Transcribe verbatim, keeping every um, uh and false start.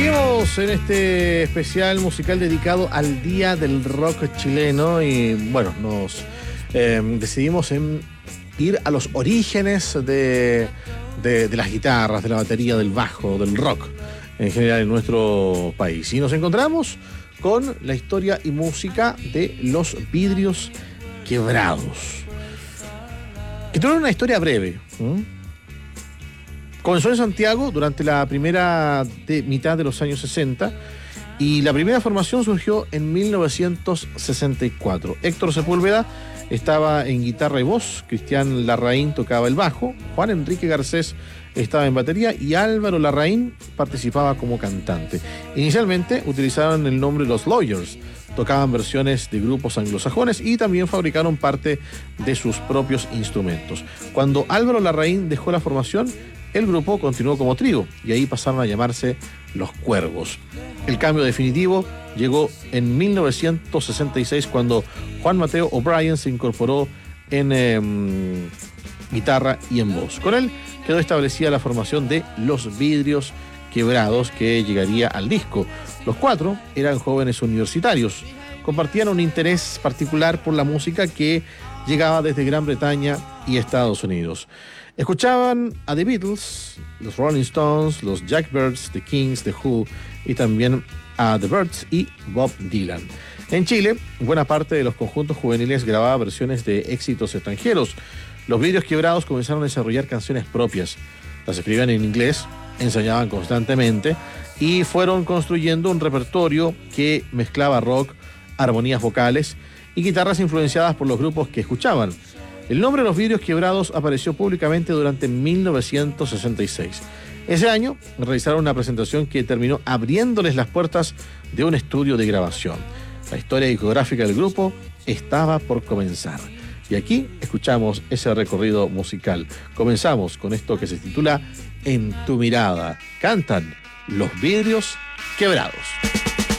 Seguimos en este especial musical dedicado al Día del Rock chileno y bueno, nos eh, decidimos en ir a los orígenes de, de, de las guitarras, de la batería, del bajo, del rock en general en nuestro país. Y nos encontramos con la historia y música de Los Vidrios Quebrados, que tiene una historia breve. ¿Mm? Comenzó en Santiago durante la primera de, mitad de los años sesenta y la primera formación surgió en mil novecientos sesenta y cuatro. Héctor Sepúlveda estaba en guitarra y voz, Cristian Larraín tocaba el bajo, Juan Enrique Garcés estaba en batería y Álvaro Larraín participaba como cantante. Inicialmente utilizaron el nombre Los Lawyers, tocaban versiones de grupos anglosajones y también fabricaron parte de sus propios instrumentos. Cuando Álvaro Larraín dejó la formación, el grupo continuó como trío y ahí pasaron a llamarse Los Cuervos. El cambio definitivo llegó en mil novecientos sesenta y seis cuando Juan Mateo O'Brien se incorporó en eh, guitarra y en voz. Con él quedó establecida la formación de Los Vidrios Quebrados, que llegaría al disco. Los cuatro eran jóvenes universitarios, compartían un interés particular por la música que llegaba desde Gran Bretaña y Estados Unidos. Escuchaban a The Beatles, los Rolling Stones, los Jackbirds, The Kings, The Who y también a The Byrds y Bob Dylan. En Chile, buena parte de los conjuntos juveniles grababa versiones de éxitos extranjeros. Los Vidrios Quebrados comenzaron a desarrollar canciones propias. Las escribían en inglés, ensayaban constantemente y fueron construyendo un repertorio que mezclaba rock, armonías vocales y guitarras influenciadas por los grupos que escuchaban. El nombre de Los Vidrios Quebrados apareció públicamente durante mil novecientos sesenta y seis. Ese año realizaron una presentación que terminó abriéndoles las puertas de un estudio de grabación. La historia discográfica del grupo estaba por comenzar. Y aquí escuchamos ese recorrido musical. Comenzamos con esto que se titula En tu mirada. Cantan Los Vidrios Quebrados.